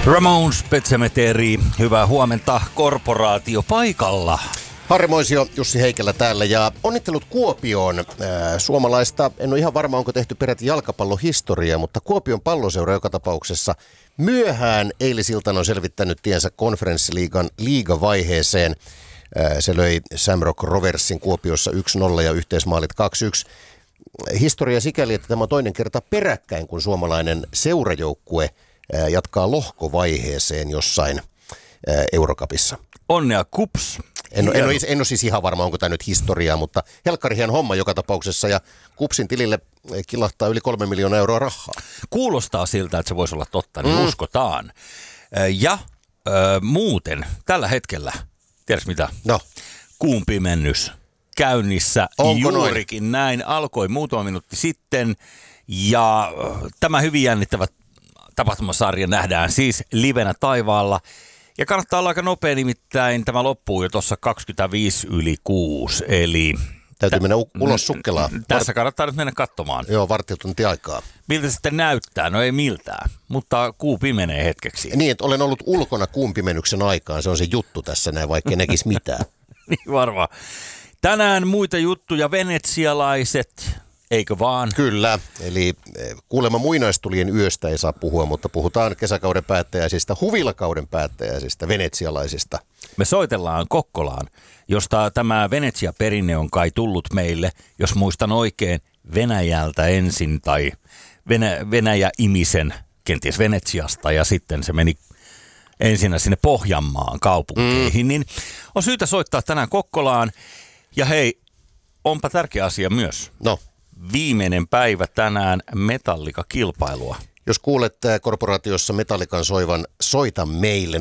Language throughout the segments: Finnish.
Ramones, Pet Sematary, hyvää huomenta, korporaatio paikalla. Harri Moisio, Jussi Heikelä täällä ja onnittelut Kuopioon. Suomalaista, en ole ihan varma onko tehty peräti jalkapallohistoriaa, mutta Kuopion Palloseura joka tapauksessa myöhään eilisiltana on selvittänyt tiensä konferenssiliigan liigavaiheeseen. Se löi Shamrock Roversin Kuopiossa 1-0 ja yhteismaalit 2-1. Historia sikäli, että tämä on toinen kerta peräkkäin, kun suomalainen seurajoukkue jatkaa lohkovaiheeseen jossain Eurocupissa. Onnea KuPS. En ole siis ihan varma, onko tämä nyt historiaa, mutta helkkarihieno homma joka tapauksessa ja KuPSin tilille kilahtaa yli 3 miljoonaa euroa rahaa. Kuulostaa siltä, että se voisi olla totta, niin uskotaan. Ja muuten tällä hetkellä, tiedätkö mitä? No. Kuun pimennys käynnissä. Onko juurikin näin? Alkoi muutama minuutti sitten ja tämä hyvin jännittävä tapahtumasarja nähdään siis livenä taivaalla. Ja kannattaa olla aika nopea, nimittäin tämä loppuu jo tuossa 6, eli täytyy mennä ulos sukkelaan. Tässä kannattaa nyt mennä katsomaan. Joo, varttitunti aikaa. Miltä se sitten näyttää? No ei miltään, mutta kuu pimenee hetkeksi. Niin, että olen ollut ulkona kuun pimennyksen aikaan, se on se juttu tässä näin, vaikka näkisi mitään. Niin varmaan. Tänään muita juttuja, venetsialaiset, eikö vaan? Kyllä, eli kuulemma muinaistulien yöstä ei saa puhua, mutta puhutaan kesäkauden päättäjäisistä, huvilakauden päättäjäisistä, venetsialaisista. Me soitellaan Kokkolaan, josta tämä Venetsia-perinne on kai tullut meille, jos muistan oikein, Venäjältä ensin tai Venäjä-imisen, kenties Venetsiasta ja sitten se meni ensinnä sinne Pohjanmaan kaupunkeihin, niin on syytä soittaa tänään Kokkolaan. Ja hei, onpa tärkeä asia myös. No. Viimeinen päivä tänään Metallica-kilpailua. Jos kuulet korporaatiossa Metallican soivan, soita meille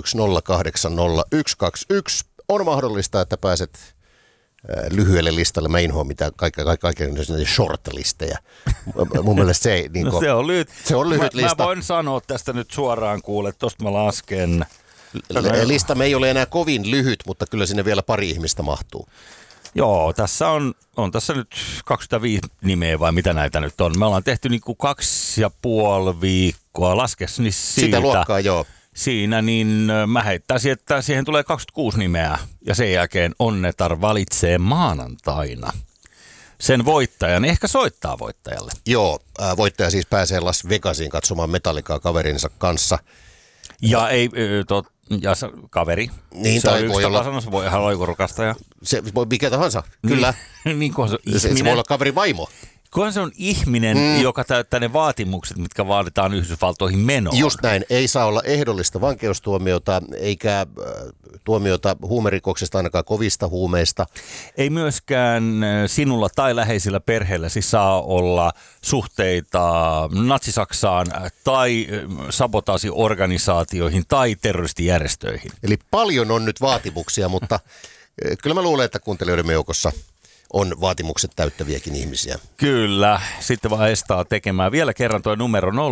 010800121. On mahdollista, että pääset lyhyelle listalle. Mä inhoan mitä kaiken short-listejä. Mun mielestä se ei... Niin no se on lyhyt. Se on lyhyt lista. Mä voin sanoa tästä nyt suoraan, kuule, tosta mä lasken. Listamme ei ole enää kovin lyhyt, mutta kyllä sinne vielä pari ihmistä mahtuu. Joo, tässä on tässä nyt 25 nimeä vai mitä näitä nyt on. Me ollaan tehty niinku 2,5 viikkoa, laskes niin siitä. Sitä luokkaa, joo. Siinä niin mä heittäisin, että siihen tulee 26 nimeä ja sen jälkeen Onnetar valitsee maanantaina sen voittajan. Ehkä soittaa voittajalle. Joo, voittaja siis pääsee Las Vegasiin katsomaan Metallicaa kaverinsa kanssa. Ja ei... kaveri. Niin, se tai on voi yksi olla... tapa sanoa, se voi ihan loikurukastaja. Se voi mikä tahansa, kyllä. Niin kuin se on se voi olla kaverin vaimo. Kunhan se on ihminen, joka täyttää ne vaatimukset, mitkä vaaditaan Yhdysvaltoihin menoon. Just näin. Ei saa olla ehdollista vankeustuomiota, eikä tuomiota huumerikoksesta, ainakaan kovista huumeista. Ei myöskään sinulla tai läheisillä perheelläsi saa olla suhteita Natsi-Saksaan tai sabotaasiorganisaatioihin tai terroristijärjestöihin. Eli paljon on nyt vaatimuksia, mutta kyllä mä luulen, että kuuntelijoiden joukossa on vaatimukset täyttäviäkin ihmisiä. Kyllä. Sitten vaan estaa tekemään vielä kerran tuo numero 010800121.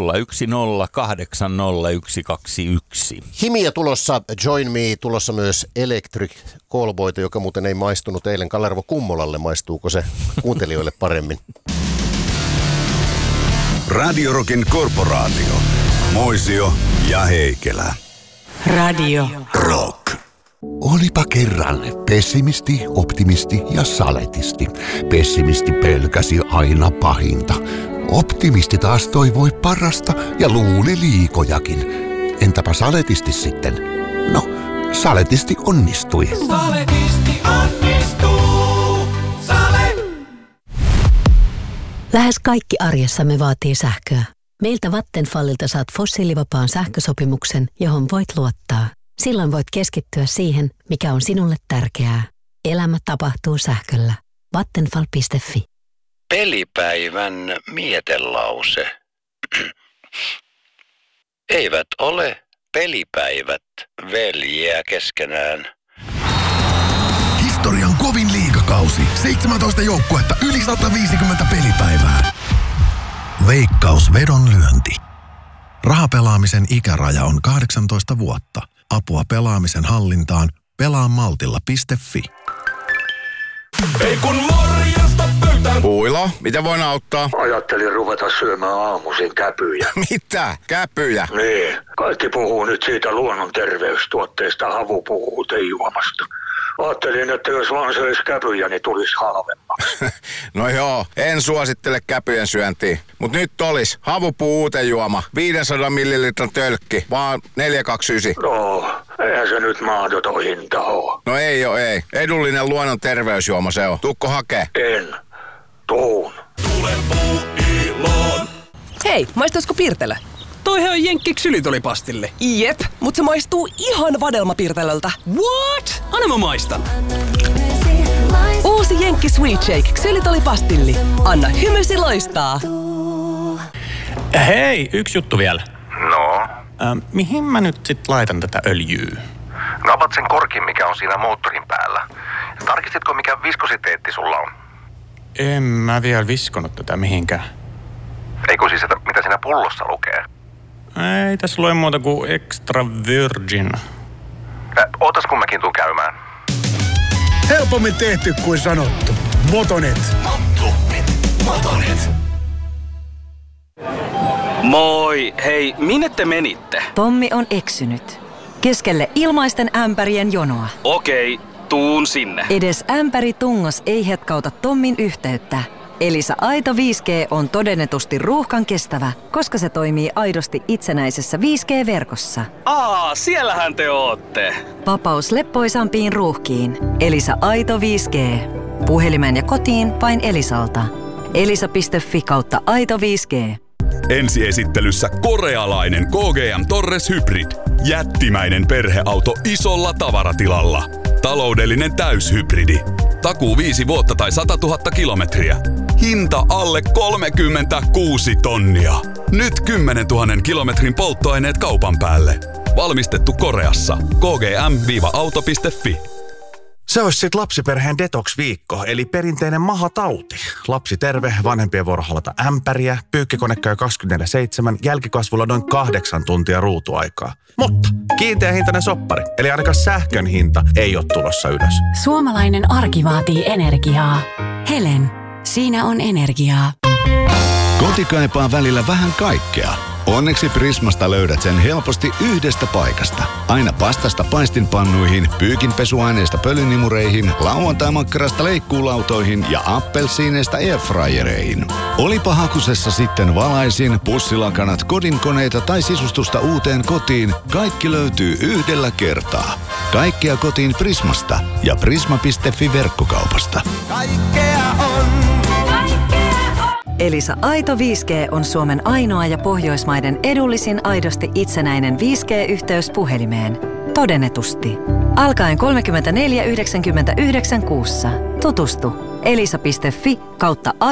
Himiä tulossa, Join Me, tulossa myös Electric Callboyta, joka muuten ei maistunut eilen Kalervo Kummolalle. Maistuuko se kuuntelijoille paremmin? Radio Rockin korporaatio. Moisio ja Heikelä. Radio Rock. Olipa kerran pessimisti, optimisti ja saletisti. Pessimisti pelkäsi aina pahinta. Optimisti taas toivoi parasta ja luuli liikojakin. Entäpä saletisti sitten? No, saletisti onnistui. Saletisti onnistuu. Lähes kaikki arjessamme vaatii sähköä. Meiltä Vattenfallilta saat fossiilivapaan sähkösopimuksen, johon voit luottaa. Silloin voit keskittyä siihen, mikä on sinulle tärkeää. Elämä tapahtuu sähköllä. Vattenfall.fi. Pelipäivän mietelause. Eivät ole pelipäivät veljiä keskenään. Historian kovin liigakausi. 17 joukkuetta, yli 150 pelipäivää. Veikkaus vedonlyönti. Rahapelaamisen ikäraja on 18 vuotta. Apua pelaamisen hallintaan. Pelaamaltilla.fi. Ei kun morjesta pöytään. Puilo, mitä voin auttaa? Ajattelin ruveta syömään aamuisin käpyjä. Mitä? Käpyjä? Niin, Kaikki puhuu nyt siitä luonnon terveystuotteesta havupuutejuomasta. Ajattelin, että jos vaan söisi käpyjä, niin tulisi halvemmaksi. No joo, en suosittele käpyjen syöntiä. Mut nyt olis havupuuutejuoma, 500 millilitran tölkki, vaan 4,29. No, eihän se nyt mahdoton hinta oo. No ei oo, ei. Edullinen luonnon terveysjuoma se on. Tuukko hakee? En. Tuun. Tule Puuiloon. Hei, maistaisiko Pirtelö? Toihan on Jenkkik ksylitolipastille. Jep, mutta se maistuu ihan vadelmapirtelöltä. What? Anna mä maistan. Uusi Jenkki Sweet Shake ksylitolipastilli. Anna hymysi loistaa. Hei, yksi juttu vielä. No? Mihin mä nyt sit laitan tätä öljyä? Napat sen korkin, mikä on siinä moottorin päällä. Tarkistitko, mikä viskositeetti sulla on? En mä vielä viskonut tätä mihinkään. Eikö siis, että mitä siinä pullossa lukee? Ei tässä lue muuta kuin extra virgin. Ootas kun mäkin tuun käymään. Helpommin tehty kuin sanottu. Motonet. Motonet. Moi, hei, minne te menitte? Tommi on eksynyt. Keskelle ilmaisten ämpärien jonoa. Okei, tuun sinne. Edes ämpäri tungos ei hetkauta Tommin yhteyttä. Elisa Aito 5G on todennetusti ruuhkan kestävä, koska se toimii aidosti itsenäisessä 5G-verkossa. Siellähän te ootte. Vapaus leppoisampiin ruuhkiin. Elisa Aito 5G. Puhelimeen ja kotiin vain Elisalta. elisa.fi/Aito 5G. Ensiesittelyssä korealainen KGM Torres Hybrid. Jättimäinen perheauto isolla tavaratilalla. Taloudellinen täyshybridi. Takuu 5 vuotta tai 100 000 kilometriä. Hinta alle 36 tonnia. Nyt 10 000 kilometrin polttoaineet kaupan päälle. Valmistettu Koreassa. kgm-auto.fi. Se olisi sit lapsiperheen detox-viikko, eli perinteinen mahatauti. Lapsi terve, vanhempien vuoro halata ämpäriä, pyykkikone käy 24/7, jälkikasvulla noin 8 tuntia ruutuaikaa. Mutta kiinteä hintainen soppari, eli ainakaan sähkön hinta ei ole tulossa ylös. Suomalainen arki vaatii energiaa. Helen, siinä on energiaa. Koti kaipaa välillä vähän kaikkea. Onneksi Prismasta löydät sen helposti yhdestä paikasta. Aina pastasta paistinpannuihin, pyykinpesuaineista pölynimureihin, lauantaimakkarasta leikkuulautoihin ja appelsiineista airfryereihin. Olipa hakusessa sitten valaisin, pussilakanat, kodinkoneita tai sisustusta uuteen kotiin, kaikki löytyy yhdellä kertaa. Kaikkea kotiin Prismasta ja prisma.fi verkkokaupasta. Kaikkea on. Elisa Aito 5G on Suomen ainoa ja Pohjoismaiden edullisin aidosti itsenäinen 5G-yhteys puhelimeen. Todennetusti. Alkaen 34,99 kuussa. Tutustu elisa.fi/Aito